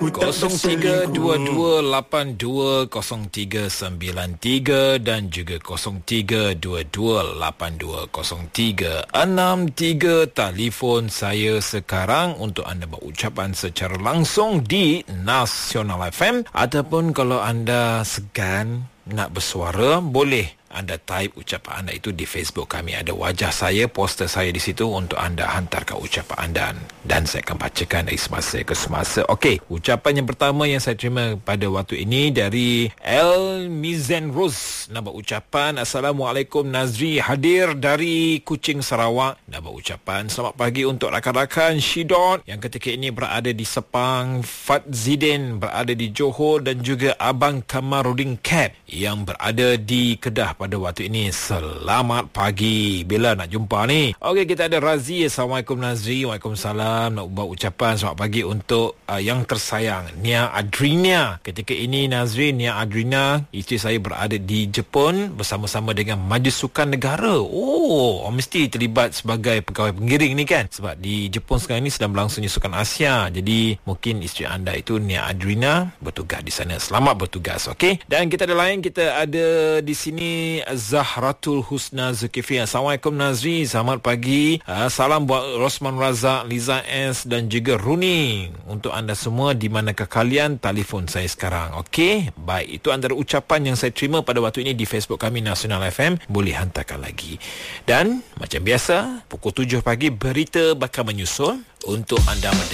0322820393 dan juga 0322820363 telefon saya sekarang untuk anda berucapan secara langsung di Nasional FM, ataupun kalau anda segan nak bersuara, boleh anda type ucapan anda itu di Facebook kami. Ada wajah saya, poster saya di situ untuk anda hantarkan ucapan anda dan saya akan bacakan dari semasa ke semasa. Okey, ucapan yang pertama yang saya terima pada waktu ini dari El Mizan Rose. Nak berucapan, Assalamualaikum Nazri, hadir dari Kuching, Sarawak. Nak berucapan selamat pagi untuk rakan-rakan Shidon yang ketika ini berada di Sepang, Fadzidin berada di Johor dan juga Abang Kamarudin Cap yang berada di Kedah pada waktu ini. Selamat pagi. Bila nak jumpa ni? Okey, kita ada Razi. Assalamualaikum Nazri. Waalaikumsalam. Nak buat ucapan selamat pagi untuk yang tersayang Nia Adrina. Ketika ini Nazri, Nia Adrina, isteri saya berada di Jepun bersama-sama dengan Majlis Sukan Negara. Oh, mesti terlibat sebagai pegawai pengiring ni kan? Sebab di Jepun sekarang ni sedang berlangsungnya Sukan Asia. Jadi mungkin isteri anda itu Nia Adrina bertugas di sana. Selamat bertugas. Okey. Dan kita ada lain, kita ada di sini Zahratul Husna Zulkifli. Assalamualaikum Nazri, selamat pagi. Salam buat Rosman Razak, Liza S dan juga Runi. Untuk anda semua di manakah kalian, telefon saya sekarang. Okey, baik, itu antara ucapan yang saya terima pada waktu ini di Facebook kami Nasional FM. Boleh hantarkan lagi. Dan macam biasa, pukul 7 pagi berita bakal menyusul untuk anda